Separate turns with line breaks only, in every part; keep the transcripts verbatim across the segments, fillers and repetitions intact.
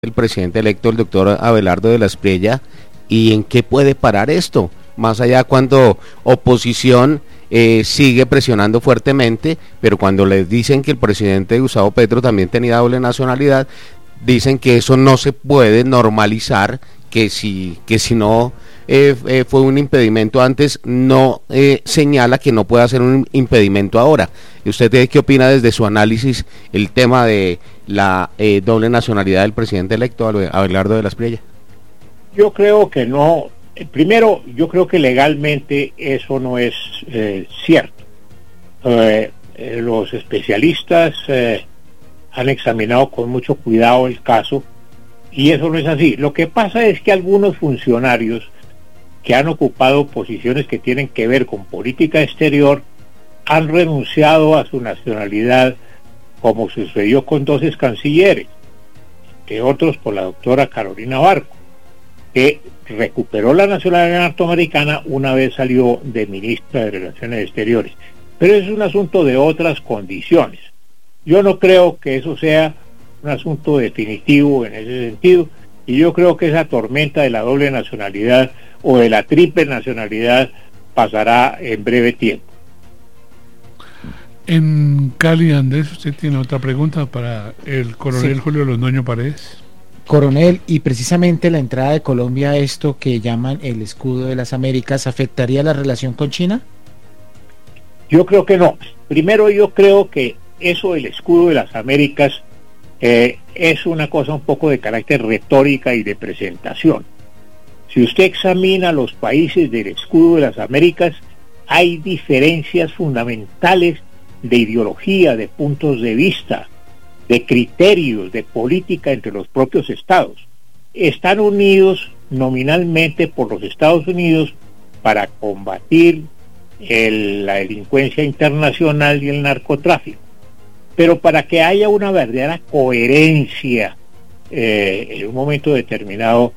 el presidente electo, el doctor Abelardo de la Espriella, y en qué puede parar esto, más allá cuando oposición eh, sigue presionando fuertemente, pero cuando les dicen que el presidente Gustavo Petro también tenía doble nacionalidad, dicen que eso no se puede normalizar, que si, que si no eh, eh, fue un impedimento antes, no eh, señala que no pueda ser un impedimento ahora. ¿Usted qué opina desde su análisis el tema de la eh, doble nacionalidad del presidente electo, Abelardo de la Espriella?
Yo creo que no. Primero, yo creo que legalmente eso no es eh, cierto. Eh, eh, los especialistas eh, han examinado con mucho cuidado el caso y eso no es así. Lo que pasa es que algunos funcionarios que han ocupado posiciones que tienen que ver con política exterior han renunciado a su nacionalidad, como sucedió con dos ex cancilleres, que otros por la doctora Carolina Barco, que recuperó la nacionalidad norteamericana una vez salió de ministra de Relaciones Exteriores. Pero es un asunto de otras condiciones. Yo no creo que eso sea un asunto definitivo en ese sentido, y yo creo que esa tormenta de la doble nacionalidad o de la triple nacionalidad pasará en breve tiempo.
En Cali, Andrés, usted tiene otra pregunta para el coronel sí. Julio Londoño Paredes.
Coronel, y precisamente la entrada de Colombia a esto que llaman el escudo de las Américas, ¿afectaría la relación con China?
Yo creo que no. Primero, yo creo que eso del escudo de las Américas eh, es una cosa un poco de carácter retórica y de presentación. Si usted examina los países del escudo de las Américas, hay diferencias fundamentales de ideología, de puntos de vista, de criterios, de política entre los propios estados. Están unidos nominalmente por los Estados Unidos para combatir el, la delincuencia internacional y el narcotráfico. Pero para que haya una verdadera coherencia eh, en un momento determinado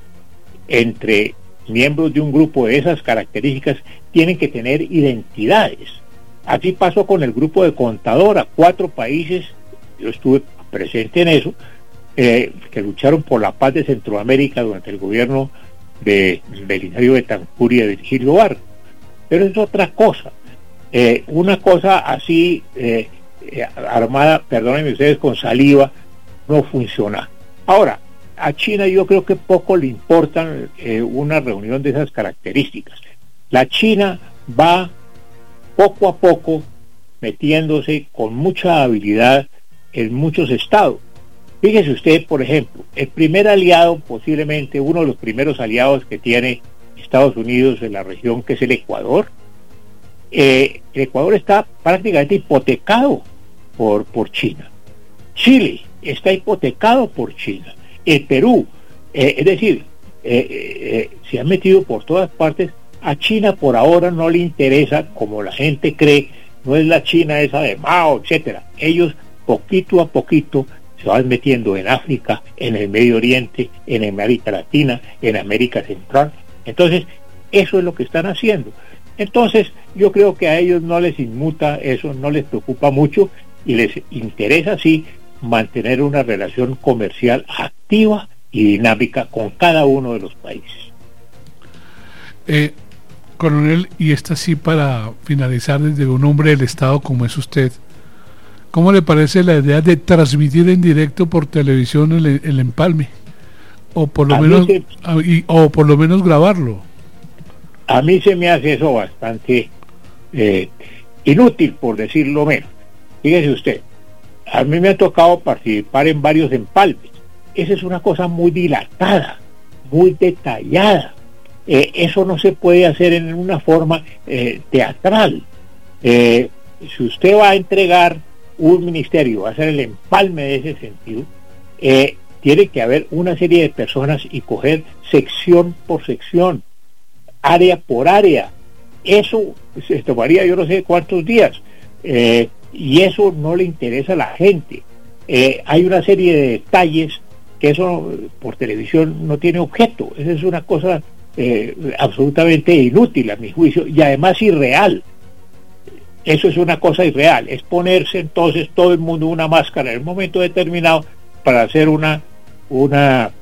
entre miembros de un grupo de esas características, tienen que tener identidades. Así pasó con el grupo de Contadora, cuatro países, yo estuve presente en eso, eh, que lucharon por la paz de Centroamérica durante el gobierno de Belisario Betancur y de Virgilio Barco. Pero es otra cosa, eh, una cosa así eh, eh, armada, perdónenme ustedes, con saliva, no funciona. Ahora, a China yo creo que poco le importa eh, una reunión de esas características. La China va poco a poco metiéndose con mucha habilidad en muchos estados. Fíjese usted, por ejemplo, el primer aliado, posiblemente uno de los primeros aliados que tiene Estados Unidos en la región, que es el Ecuador. Eh, el Ecuador está prácticamente hipotecado por, por China. Chile está hipotecado por China. El Perú, eh, es decir, eh, eh, se han metido por todas partes. A China por ahora no le interesa, como la gente cree, no es la China esa de Mao, etcétera. Ellos poquito a poquito se van metiendo en África, en el Medio Oriente, en América Latina, en América Central. Entonces, eso es lo que están haciendo. Entonces, yo creo que a ellos no les inmuta eso, no les preocupa mucho y les interesa sí mantener una relación comercial activa y dinámica con cada uno de los países.
Eh, coronel, y esta sí para finalizar, desde un hombre del Estado como es usted, ¿cómo le parece la idea de transmitir en directo por televisión el, el empalme? O por lo menos se, y, o por lo menos grabarlo.
A mí se me hace eso bastante eh, inútil, por decirlo menos. Fíjese usted, a mí me ha tocado participar en varios empalmes. Esa es una cosa muy dilatada, muy detallada. Eh, eso no se puede hacer en una forma eh, teatral. Eh, si usted va a entregar un ministerio, va a hacer el empalme de ese sentido, eh, tiene que haber una serie de personas y coger sección por sección, área por área. Eso se tomaría yo no sé cuántos días, eh, y eso no le interesa a la gente. Eh, hay una serie de detalles que eso por televisión no tiene objeto. Esa es una cosa eh, absolutamente inútil a mi juicio, y además irreal. Eso es una cosa irreal, es ponerse entonces todo el mundo una máscara en un momento determinado para hacer una una